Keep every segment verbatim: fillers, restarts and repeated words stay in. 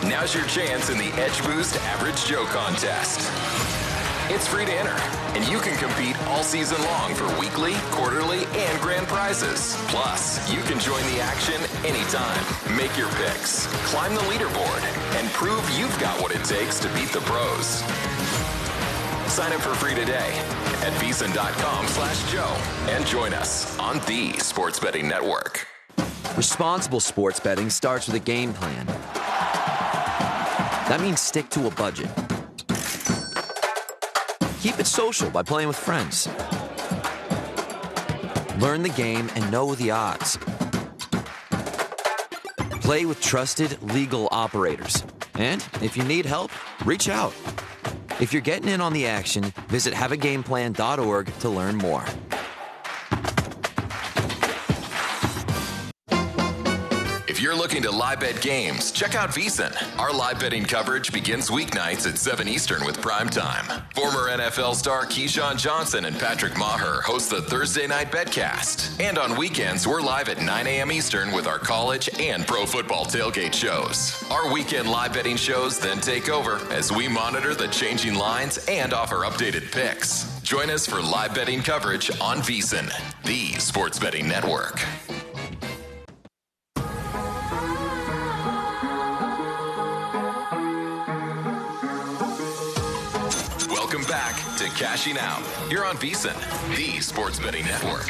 Now's your chance in the Edge Boost Average Joe contest. It's free to enter, and you can compete all season long for weekly, quarterly, and grand prizes. Plus, you can join the action anytime. Make your picks, climb the leaderboard, and prove you've got what it takes to beat the pros. Sign up for free today at VSiN.com slash Joe and join us on the Sports Betting Network. Responsible sports betting starts with a game plan. That means stick to a budget. Keep it social by playing with friends. Learn the game and know the odds. Play with trusted legal operators. And if you need help, reach out. If you're getting in on the action, visit have a game plan dot org to learn more. If you're looking to live bet games, check out VSiN. Our live betting coverage begins weeknights at seven Eastern with Prime Time. Former N F L star Keyshawn Johnson and Patrick Maher host the Thursday Night Betcast. And on weekends, we're live at nine a.m. Eastern with our college and pro football tailgate shows. Our weekend live betting shows then take over as we monitor the changing lines and offer updated picks. Join us for live betting coverage on VSiN, the Sports Betting Network. Welcome back to Cashing Out here on VSiN, the Sports Betting Network.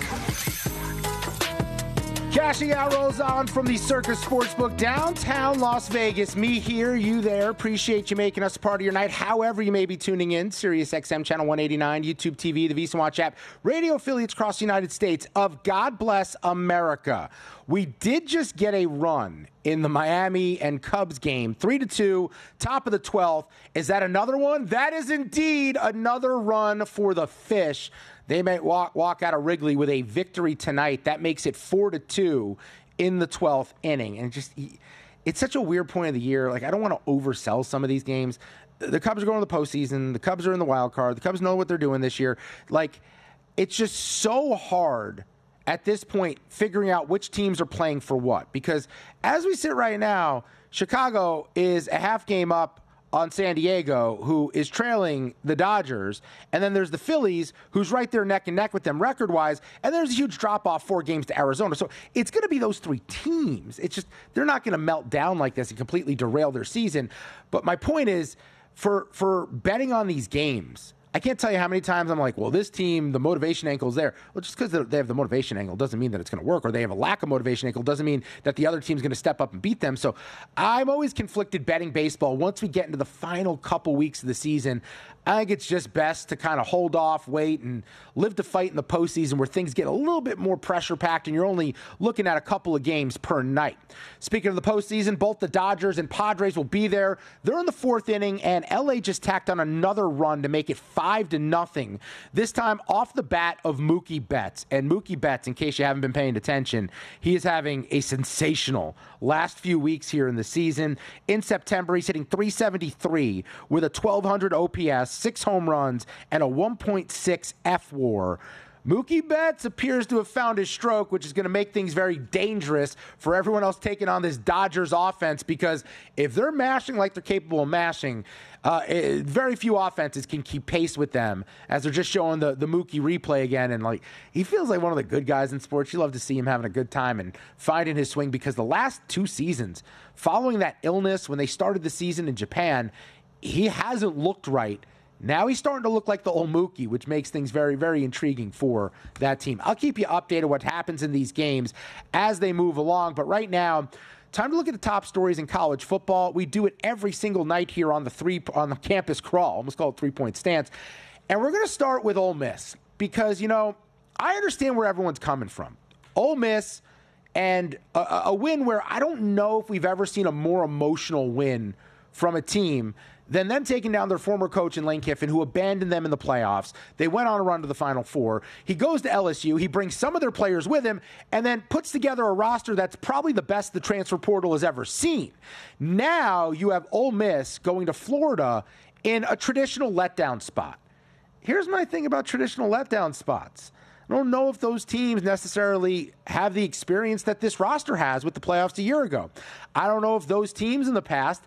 Cashing Out rolls on from the Circus Sportsbook, downtown Las Vegas. Me here, you there. Appreciate you making us a part of your night. However you may be tuning in, Sirius X M Channel one eighty-nine, YouTube T V, the VSiN Watch app, radio affiliates across the United States of God Bless America. We did just get a run in the Miami and Cubs game, three to two, top of the twelfth. Is that another one? That is indeed another run for the Fish. They may walk walk out of Wrigley with a victory tonight. That makes it four to two in the twelfth inning. And it just, it's such a weird point of the year. Like, I don't want to oversell some of these games. The Cubs are going to the postseason. The Cubs are in the wild card. The Cubs know what they're doing this year. Like, it's just so hard at this point figuring out which teams are playing for what. Because as we sit right now, Chicago is a half game up on San Diego, who is trailing the Dodgers. And then there's the Phillies, who's right there neck and neck with them record-wise. And there's a huge drop-off, four games to Arizona. So it's going to be those three teams. It's just, they're not going to melt down like this and completely derail their season. But my point is, for for betting on these games, I can't tell you how many times I'm like, well, this team, the motivation angle is there. Well, just because they have the motivation angle doesn't mean that it's going to work, or they have a lack of motivation angle doesn't mean that the other team's going to step up and beat them. So I'm always conflicted betting baseball. Once we get into the final couple weeks of the season, I think it's just best to kind of hold off, wait, and live to fight in the postseason where things get a little bit more pressure-packed and you're only looking at a couple of games per night. Speaking of the postseason, both the Dodgers and Padres will be there. They're in the fourth inning, and L A just tacked on another run to make it five to nothing. This time off the bat of Mookie Betts. And Mookie Betts, in case you haven't been paying attention, he is having a sensational last few weeks here in the season. In September, he's hitting three seventy-three with a twelve hundred O P S, six home runs, and a one point six F W A R. Mookie Betts appears to have found his stroke, which is going to make things very dangerous for everyone else taking on this Dodgers offense, because if they're mashing like they're capable of mashing, uh, it, very few offenses can keep pace with them, as they're just showing the, the Mookie replay again. And like, he feels like one of the good guys in sports. You love to see him having a good time and finding his swing, because the last two seasons, following that illness when they started the season in Japan, he hasn't looked right. Now he's starting to look like the old Mookie, which makes things very, very intriguing for that team. I'll keep you updated what happens in these games as they move along. But right now, time to look at the top stories in college football. We do it every single night here on the three on the campus crawl, almost called three-point stance. And we're going to start with Ole Miss because, you know, I understand where everyone's coming from. Ole Miss and a, a win where I don't know if we've ever seen a more emotional win from a team than them taking down their former coach in Lane Kiffin, who abandoned them in the playoffs. They went on a run to the Final Four. He goes to L S U. He brings some of their players with him and then puts together a roster that's probably the best the transfer portal has ever seen. Now you have Ole Miss going to Florida in a traditional letdown spot. Here's my thing about traditional letdown spots. I don't know if those teams necessarily have the experience that this roster has with the playoffs a year ago. I don't know if those teams in the past